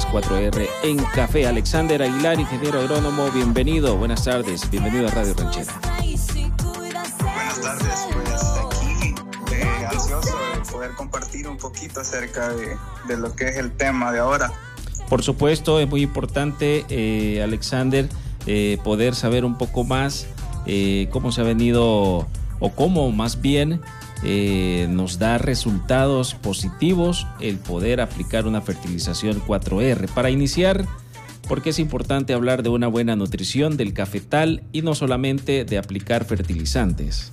4R en Café. Alexander Aguilar, ingeniero agrónomo, bienvenido, buenas tardes, bienvenido a Radio Ranchera. Buenas tardes, pues aquí ansioso de poder compartir un poquito acerca de lo que es el tema de ahora. Por supuesto, es muy importante, Alexander, poder saber un poco más cómo se ha venido, o cómo más bien nos da resultados positivos el poder aplicar una fertilización 4R. Para iniciar, ¿por qué es importante hablar de una buena nutrición del cafetal y no solamente de aplicar fertilizantes?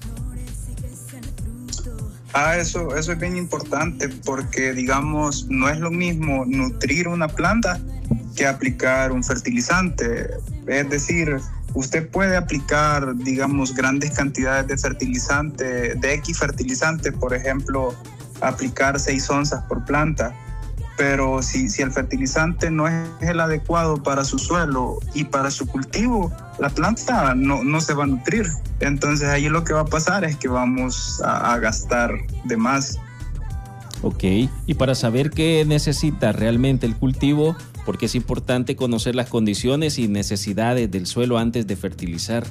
Eso es bien importante porque, digamos, no es lo mismo nutrir una planta que aplicar un fertilizante. Es decir, usted puede aplicar, digamos, grandes cantidades de fertilizante, de X fertilizante, por ejemplo, aplicar 6 onzas por planta. Pero si el fertilizante no es el adecuado para su suelo y para su cultivo, la planta no se va a nutrir. Entonces ahí lo que va a pasar es que vamos a gastar de más. Ok, y para saber qué necesita realmente el cultivo, porque es importante conocer las condiciones y necesidades del suelo antes de fertilizar.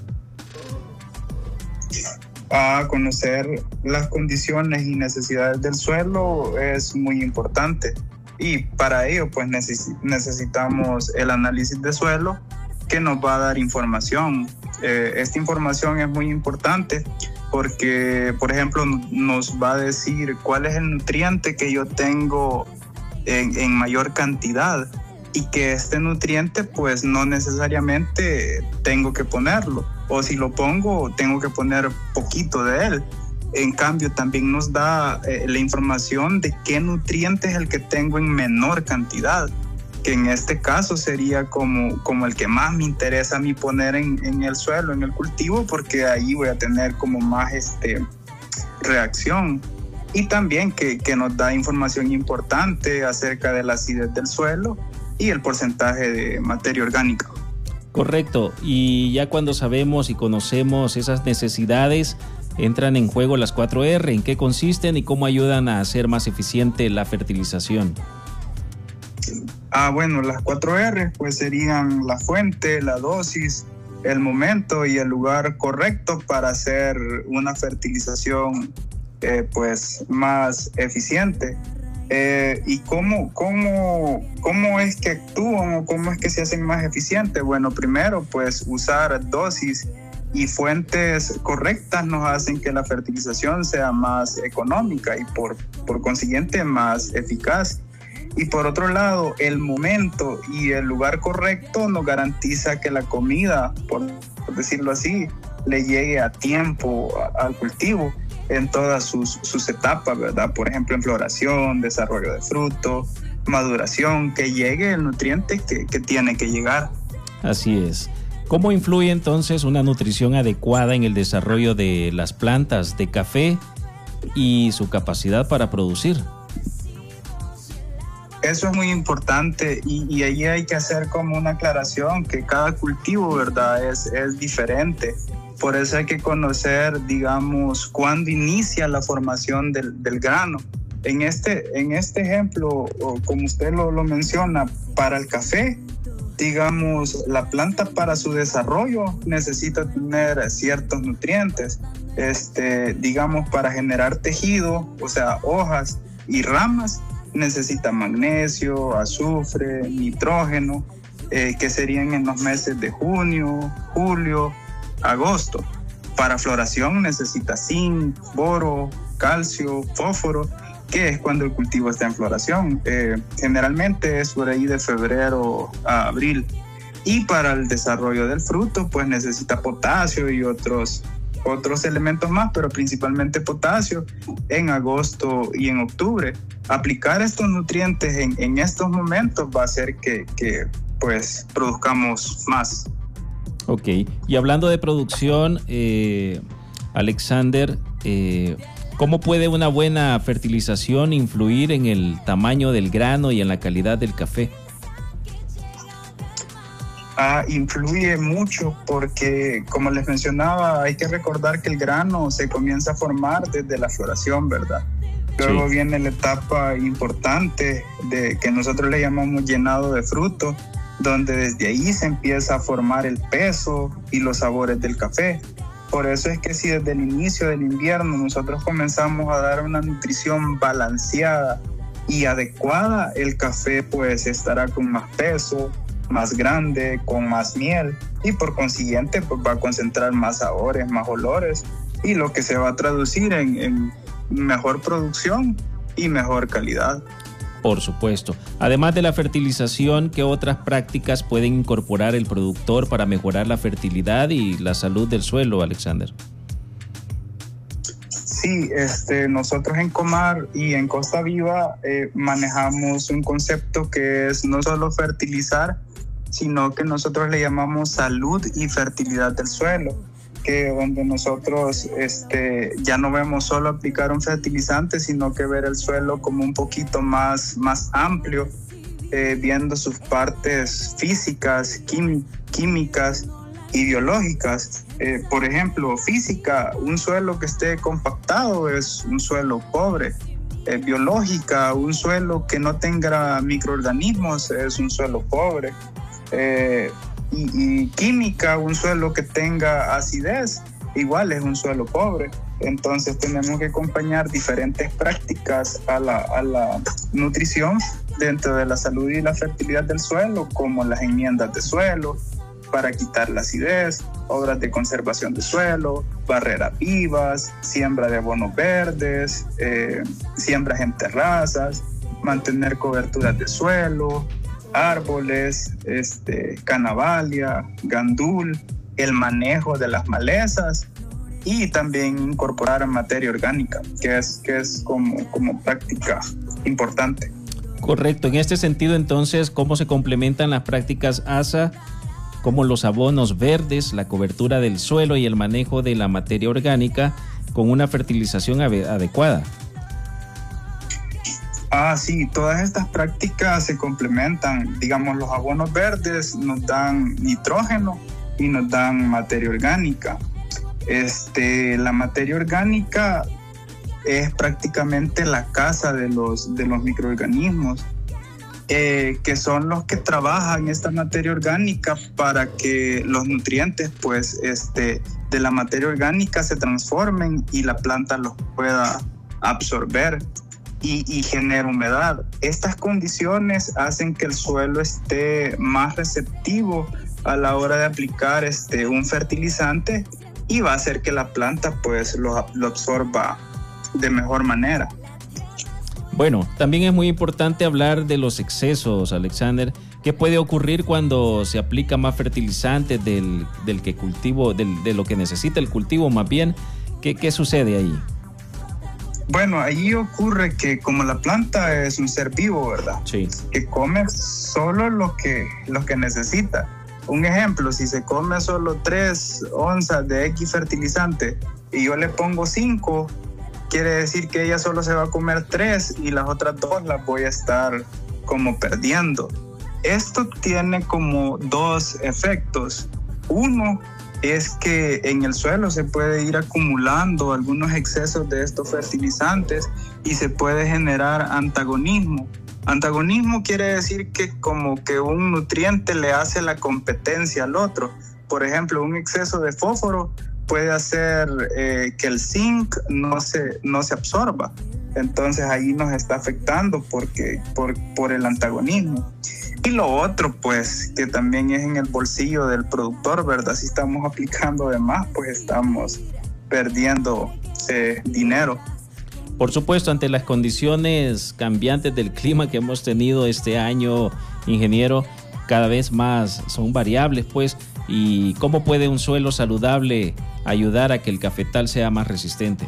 Conocer las condiciones y necesidades del suelo es muy importante. Y para ello pues necesitamos el análisis de suelo que nos va a dar información. Esta información es muy importante porque, por ejemplo, nos va a decir cuál es el nutriente que yo tengo en mayor cantidad y que este nutriente pues no necesariamente tengo que ponerlo, o si lo pongo tengo que poner poquito de él. En cambio, también nos da la información de qué nutriente es el que tengo en menor cantidad, que en este caso sería como el que más me interesa a mí poner en el suelo, en el cultivo, porque ahí voy a tener como más reacción. Y también que nos da información importante acerca de la acidez del suelo y el porcentaje de materia orgánica. Correcto, y ya cuando sabemos y conocemos esas necesidades, entran en juego las 4R, ¿en qué consisten y cómo ayudan a hacer más eficiente la fertilización? Bueno, las 4R pues serían la fuente, la dosis, el momento y el lugar correcto para hacer una fertilización pues más eficiente. ¿Y cómo es que actúan o cómo es que se hacen más eficientes? Bueno, primero pues usar dosis y fuentes correctas nos hacen que la fertilización sea más económica y por consiguiente más eficaz. Y por otro lado, el momento y el lugar correcto nos garantiza que la comida, por decirlo así, le llegue a tiempo al cultivo en todas sus etapas, ¿verdad? Por ejemplo, en floración, desarrollo de fruto, maduración, que llegue el nutriente que tiene que llegar. Así es. ¿Cómo influye entonces una nutrición adecuada en el desarrollo de las plantas de café y su capacidad para producir? Eso es muy importante y ahí hay que hacer como una aclaración que cada cultivo, ¿verdad? Es diferente. Por eso hay que conocer, digamos, cuándo inicia la formación del grano. En este ejemplo, como usted lo menciona, para el café, digamos, la planta para su desarrollo necesita tener ciertos nutrientes. Digamos, para generar tejido, o sea, hojas y ramas, necesita magnesio, azufre, nitrógeno, que serían en los meses de junio, julio, agosto. Para floración necesita zinc, boro, calcio, fósforo, que es cuando el cultivo está en floración. Generalmente es por ahí de febrero a abril. Y para el desarrollo del fruto, pues necesita potasio y otros elementos más, pero principalmente potasio en agosto y en octubre. Aplicar estos nutrientes en estos momentos va a hacer que pues produzcamos más. Ok, y hablando de producción, Alexander, ¿cómo puede una buena fertilización influir en el tamaño del grano y en la calidad del café? Influye mucho porque, como les mencionaba, hay que recordar que el grano se comienza a formar desde la floración, ¿verdad? Luego viene la etapa importante de que nosotros le llamamos llenado de fruto, donde desde ahí se empieza a formar el peso y los sabores del café. Por eso es que si desde el inicio del invierno nosotros comenzamos a dar una nutrición balanceada y adecuada, el café pues estará con más peso, más grande, con más miel, y por consiguiente pues va a concentrar más sabores, más olores, y lo que se va a traducir en mejor producción y mejor calidad. Por supuesto. Además de la fertilización, ¿qué otras prácticas pueden incorporar el productor para mejorar la fertilidad y la salud del suelo, Alexander? Sí, nosotros en Comar y en Costa Viva manejamos un concepto que es no solo fertilizar, sino que nosotros le llamamos salud y fertilidad del suelo, que donde nosotros ya no vemos solo aplicar un fertilizante, sino que ver el suelo como un poquito más amplio, viendo sus partes físicas, químicas y biológicas. Por ejemplo, física, un suelo que esté compactado es un suelo pobre. Biológica, un suelo que no tenga microorganismos es un suelo pobre. Y química, un suelo que tenga acidez, igual es un suelo pobre. Entonces tenemos que acompañar diferentes prácticas a la nutrición dentro de la salud y la fertilidad del suelo, como las enmiendas de suelo para quitar la acidez, obras de conservación de suelo, barreras vivas, siembra de abonos verdes, siembras en terrazas, mantener coberturas de suelo, árboles, canavalia, gandul, el manejo de las malezas y también incorporar materia orgánica, que es como práctica importante. Correcto. En este sentido, entonces, ¿cómo se complementan las prácticas ASA, como los abonos verdes, la cobertura del suelo y el manejo de la materia orgánica con una fertilización adecuada? Sí, todas estas prácticas se complementan. Digamos, los abonos verdes nos dan nitrógeno y nos dan materia orgánica. La materia orgánica es prácticamente la casa de los microorganismos, que son los que trabajan esta materia orgánica para que los nutrientes pues, de la materia orgánica se transformen y la planta los pueda absorber y genera humedad. Estas condiciones hacen que el suelo esté más receptivo a la hora de aplicar un fertilizante y va a hacer que la planta pues lo absorba de mejor manera. Bueno, también es muy importante hablar de los excesos, Alexander. ¿Qué puede ocurrir cuando se aplica más fertilizantes del que cultivo, de lo que necesita el cultivo más bien? ¿Qué sucede ahí? Bueno, ahí ocurre que como la planta es un ser vivo, ¿verdad? Sí. Que come solo lo que necesita. Un ejemplo, si se come solo 3 onzas de X fertilizante y yo le pongo 5, quiere decir que ella solo se va a comer 3 y las otras 2 las voy a estar como perdiendo. Esto tiene como 2 efectos. Uno es que en el suelo se puede ir acumulando algunos excesos de estos fertilizantes y se puede generar antagonismo. Antagonismo quiere decir que como que un nutriente le hace la competencia al otro. Por ejemplo, un exceso de fósforo puede hacer que el zinc no se absorba. Entonces ahí nos está afectando por el antagonismo. Y lo otro, pues, que también es en el bolsillo del productor, ¿verdad? Si estamos aplicando de más, pues estamos perdiendo dinero. Por supuesto, ante las condiciones cambiantes del clima que hemos tenido este año, ingeniero, cada vez más son variables, pues, ¿y cómo puede un suelo saludable ayudar a que el cafetal sea más resistente?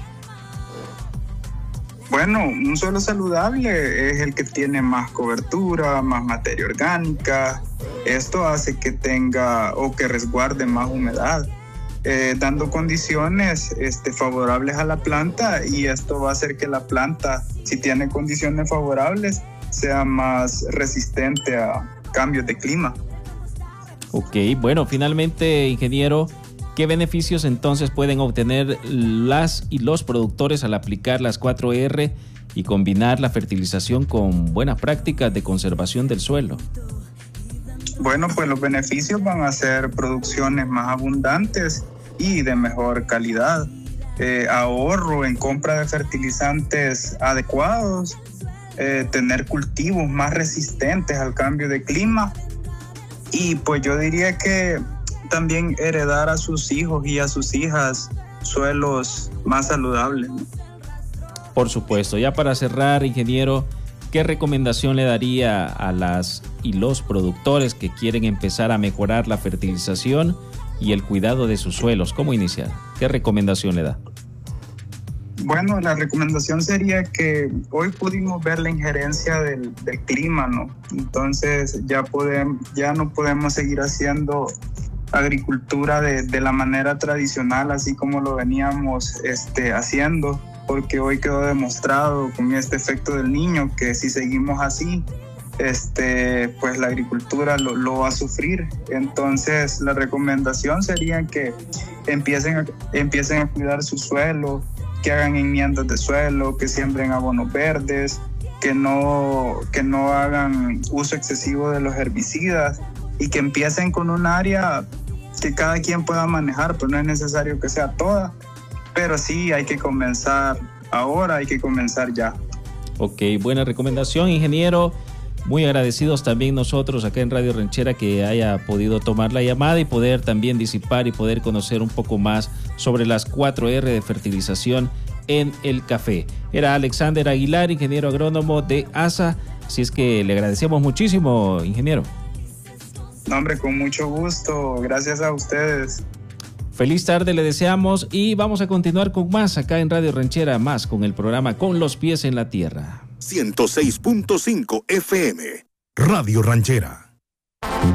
Bueno, un suelo saludable es el que tiene más cobertura, más materia orgánica. Esto hace que tenga o que resguarde más humedad, dando condiciones favorables a la planta, y esto va a hacer que la planta, si tiene condiciones favorables, sea más resistente a cambios de clima. Ok, bueno, finalmente, ingeniero, ¿qué beneficios entonces pueden obtener las y los productores al aplicar las 4R y combinar la fertilización con buenas prácticas de conservación del suelo? Bueno, pues los beneficios van a ser producciones más abundantes y de mejor calidad, ahorro en compra de fertilizantes adecuados, tener cultivos más resistentes al cambio de clima y pues yo diría que también heredar a sus hijos y a sus hijas suelos más saludables, ¿no? Por supuesto. Ya para cerrar, ingeniero, ¿qué recomendación le daría a las y los productores que quieren empezar a mejorar la fertilización y el cuidado de sus suelos? ¿Cómo iniciar? ¿Qué recomendación le da? Bueno, la recomendación sería que hoy pudimos ver la injerencia del clima, ¿no? Entonces ya no podemos seguir haciendo agricultura de la manera tradicional, así como lo veníamos haciendo, porque hoy quedó demostrado con este efecto del niño que si seguimos así, pues la agricultura lo va a sufrir. Entonces la recomendación sería que empiecen a cuidar su suelo, que hagan enmiendas de suelo, que siembren abonos verdes, que no hagan uso excesivo de los herbicidas y que empiecen con un área que cada quien pueda manejar, pero no es necesario que sea toda, pero sí hay que comenzar ahora, hay que comenzar ya. Ok, buena recomendación, ingeniero. Muy agradecidos también nosotros acá en Radio Ranchera que haya podido tomar la llamada y poder también disipar y poder conocer un poco más sobre las 4R de fertilización en el café. Era Alexander Aguilar, ingeniero agrónomo de ASA. Así es que le agradecemos muchísimo, ingeniero. No, hombre, con mucho gusto. Gracias a ustedes. Feliz tarde le deseamos y vamos a continuar con más acá en Radio Ranchera, más con el programa Con los Pies en la Tierra. 106.5 FM, Radio Ranchera.